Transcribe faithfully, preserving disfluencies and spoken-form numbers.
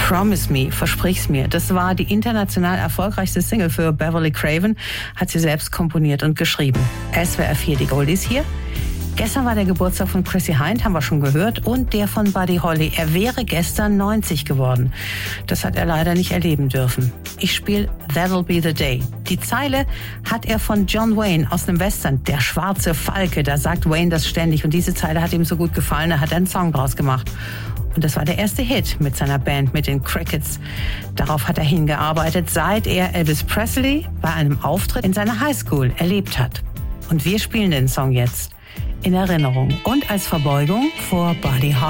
Promise Me, versprich's mir. Das war die international erfolgreichste Single für Beverly Craven, hat sie selbst komponiert und geschrieben. S W R vier, die Goldies hier. Gestern war der Geburtstag von Chrissie Hynde, haben wir schon gehört, und der von Buddy Holly. Er wäre gestern neunzig geworden. Das hat er leider nicht erleben dürfen. Ich spiele That'll Be the Day. Die Zeile hat er von John Wayne aus einem Western, Der schwarze Falke. Da sagt Wayne das ständig und diese Zeile hat ihm so gut gefallen, da hat er einen Song draus gemacht. Und das war der erste Hit mit seiner Band, mit den Crickets. Darauf hat er hingearbeitet, seit er Elvis Presley bei einem Auftritt in seiner Highschool erlebt hat. Und wir spielen den Song jetzt in Erinnerung und als Verbeugung vor Buddy Holly.